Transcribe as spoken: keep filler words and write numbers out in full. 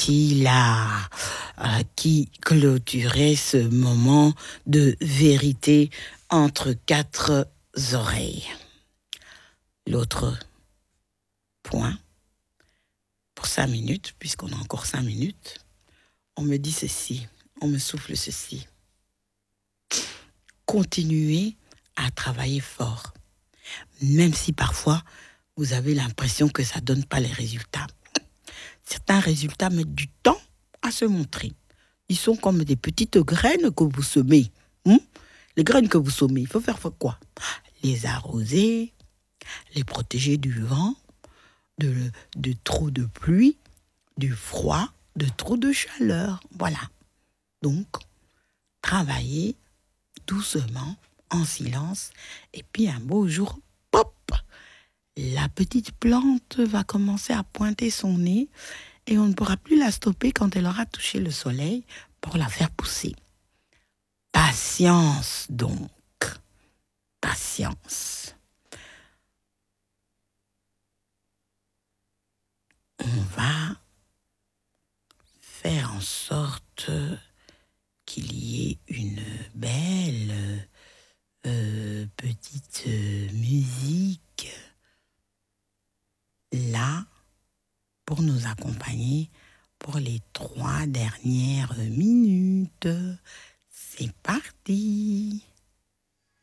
voici là euh, qui clôturait ce moment de vérité entre quatre oreilles. L'autre point, pour cinq minutes, puisqu'on a encore cinq minutes, on me dit ceci, on me souffle ceci. Continuez à travailler fort, même si parfois vous avez l'impression que ça ne donne pas les résultats. Certains résultats mettent du temps à se montrer. Ils sont comme des petites graines que vous semez. Hum? Les graines que vous semez, il faut faire quoi? Les arroser, les protéger du vent, de, de trop de pluie, du froid, de trop de chaleur. Voilà. Donc, travaillez doucement, en silence, et puis un beau jour, pop, la petite plante va commencer à pointer son nez et on ne pourra plus la stopper quand elle aura touché le soleil pour la faire pousser. Patience donc, patience. On va faire en sorte qu'il y ait une belle euh, petite euh, musique là pour nous accompagner pour les trois dernières minutes. C'est parti!